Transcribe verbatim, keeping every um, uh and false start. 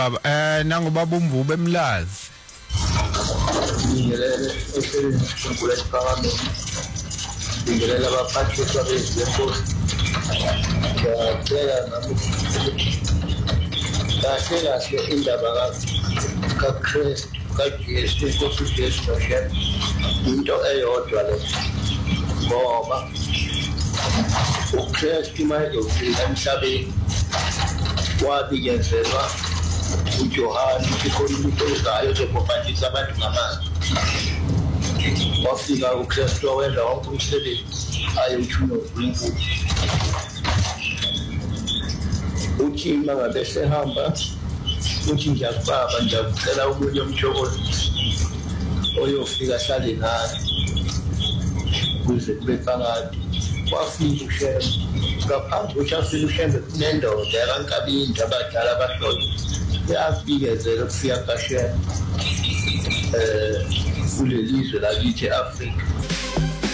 Eh nangubaba uMvubu eMlazi. Ngiyelele esenkulu esiphakame. Ngiyelele abaphathi bezemposi. Ngiyacela nami kahle kahle indaba kaChris kaJesu inkosi uJesu noShem into eyodwa le ngoba uKristu manje ufika emhlabeni wabikezelwa uJohane ikhonimito ezayo zokubhajisa abantu ngamanzi wafika uKristu owenza wonke umsebenzi ayemthuno uNkulunkulu uthi mangabe sehamba uthi ngiyakubaba ngiyakucela umunye umthokozi oyofika hlale naye kuze kube phakathi wafika uShem ngaphambi ukuthi afike uShem kunendoda yakaNkabini abadala abahlolo yafikezela ukufika kaShem eh kulelizwe lakithi eAfrika.